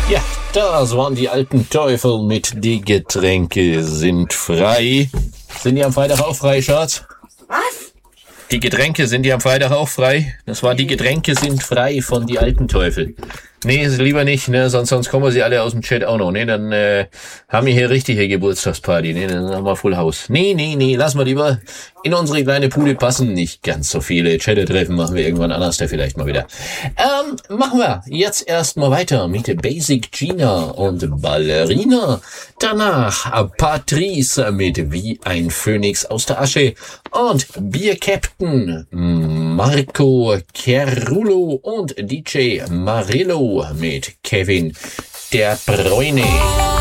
Ja, das waren die alten Teufel mit Die Getränke sind frei. Sind die am Freitag auch frei, Schatz? Was? Die Getränke, sind die am Freitag auch frei? Das war Die Getränke sind frei von Die alten Teufel. Nee, lieber nicht, ne, sonst kommen sie alle aus dem Chat auch noch, ne, dann haben wir hier richtige Geburtstagsparty, ne, dann haben wir Full House. Nee, lass mal lieber in unsere kleine Bude passen, nicht ganz so viele Chat-Treffen machen wir irgendwann anders, da vielleicht mal wieder. Machen wir jetzt erstmal weiter mit Basic Gina und Ballerina. Danach Patrice mit Wie ein Phönix aus der Asche und Bier Captain Marco Cerullo und DJ Marillo mit Kevin der Bräune.